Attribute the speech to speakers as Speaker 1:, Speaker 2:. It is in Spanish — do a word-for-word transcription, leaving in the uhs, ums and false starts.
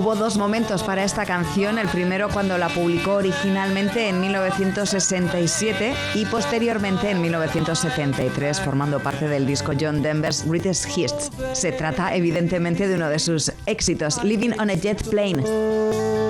Speaker 1: Hubo dos momentos para esta canción, el primero cuando la publicó originalmente en mil novecientos sesenta y siete y posteriormente en mil novecientos setenta y tres, formando parte del disco John Denver's Greatest Hits. Se trata evidentemente de uno de sus éxitos, Living on a Jet Plane.